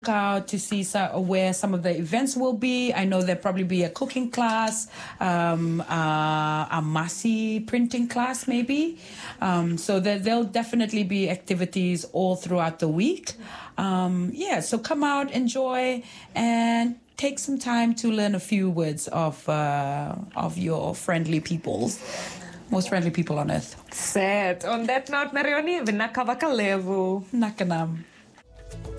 out to see where some of the events will be. I know there'll probably be a cooking class, a Masi printing class, maybe. So there'll definitely be activities all throughout the week. So come out, enjoy, and take some time to learn a few words of your friendly peoples. Most friendly people on earth. Set. On that note, Marioni, vinaka vakalevu. Nakanam.